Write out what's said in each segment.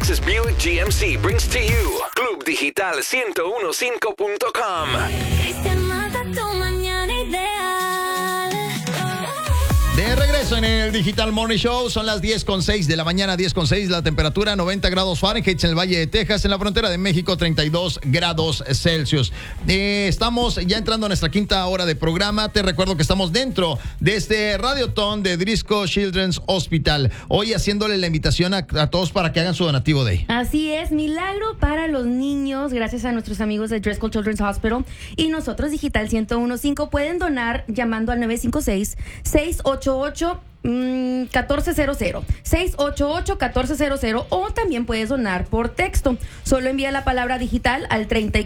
Texas Buick GMC brings to you Club Digital 1015.com. De regreso en el Digital Morning Show, son las 10:06 de la mañana, 10:06, la temperatura 90 grados Fahrenheit en el Valle de Texas, en la frontera de México 32 grados Celsius. Estamos ya entrando a nuestra quinta hora de programa. Te recuerdo que estamos dentro de este Radiotón de Driscoll Children's Hospital, hoy haciéndole la invitación a todos para que hagan su donativo day. Así es, milagro para los niños, gracias a nuestros amigos de Driscoll Children's Hospital, y nosotros Digital 1015 pueden donar llamando al 956-688 1400 688-1400 o también puedes donar por texto. Solo envía la palabra digital al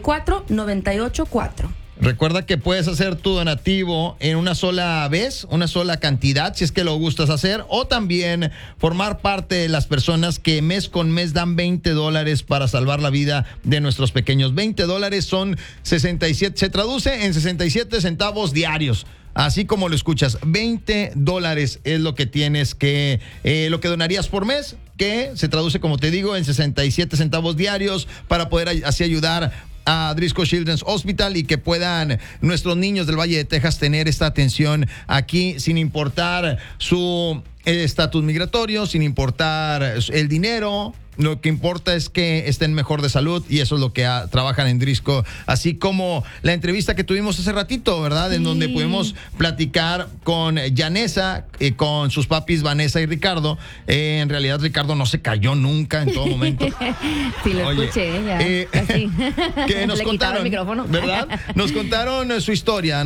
34984. Recuerda que puedes hacer tu donativo en una sola vez, una sola cantidad, si es que lo gustas hacer, o también formar parte de las personas que mes con mes dan $20 para salvar la vida de nuestros pequeños. $20 son 67, se traduce en 67 centavos diarios. Así como lo escuchas, $20 es lo que tienes que, lo que donarías por mes, que se traduce, como te digo, en 67 centavos diarios para poder así ayudar a Driscoll Children's Hospital y que puedan nuestros niños del Valle de Texas tener esta atención aquí sin importar su estatus migratorio, sin importar el dinero. Lo que importa es que estén mejor de salud y eso es lo que trabajan en Driscoll. Así como la entrevista que tuvimos hace ratito, ¿verdad? Sí. En donde pudimos platicar con Yanesa, con sus papis Vanessa y Ricardo. En realidad Ricardo no se cayó nunca en todo momento. Sí, lo escuché ya. Así. Que nos le contaron el micrófono. ¿Verdad? Nos contaron su historia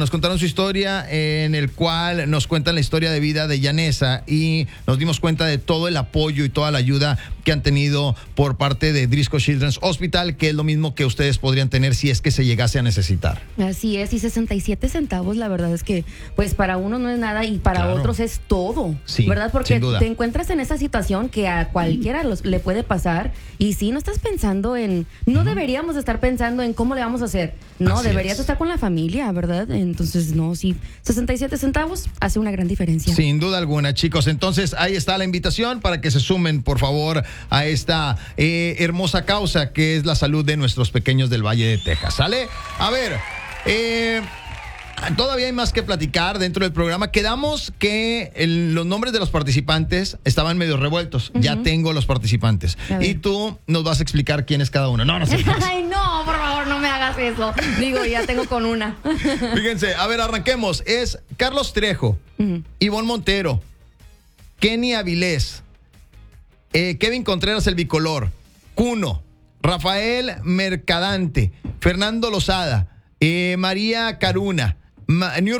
en el cual nos cuentan la historia de vida de Yanesa y nos dimos cuenta de todo el apoyo y toda la ayuda que han tenido por parte de Driscoll Children's Hospital, que es lo mismo que ustedes podrían tener si es que se llegase a necesitar. Así es, y 67 centavos, la verdad es que pues para uno no es nada y para otros es todo, sí, ¿verdad? Porque te encuentras en esa situación que a cualquiera le puede pasar y si no estás pensando no deberíamos estar pensando en cómo le vamos a hacer, no, así deberías estar con la familia, ¿verdad? Entonces, no, sí, 67 centavos hace una gran diferencia. Sin duda alguna, chicos. Entonces, ahí está la invitación para que se sumen, por favor, a esta hermosa causa que es la salud de nuestros pequeños del Valle de Texas. ¿Sale? A ver, todavía hay más que platicar dentro del programa. Quedamos que los nombres de los participantes estaban medio revueltos. Uh-huh. Ya tengo los participantes. Y tú nos vas a explicar quién es cada uno. No sé. Ay, no, por favor, no me hagas eso. Digo, ya tengo con una. Fíjense, a ver, arranquemos. Es Carlos Trejo, Ivonne Montero, Kenny Avilés, Kevin Contreras el Bicolor, Cuno, Rafael Mercadante, Fernando Lozada, María Caruna,